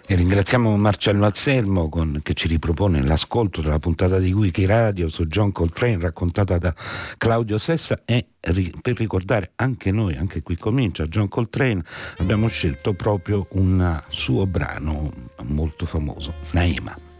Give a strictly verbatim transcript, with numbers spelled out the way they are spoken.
E ringraziamo Marcello Anselmo con, che ci ripropone l'ascolto della puntata di Wiki Radio su John Coltrane raccontata da Claudio Sessa, e ri, per ricordare anche noi, anche qui comincia John Coltrane, abbiamo scelto proprio un suo brano molto famoso, Naima.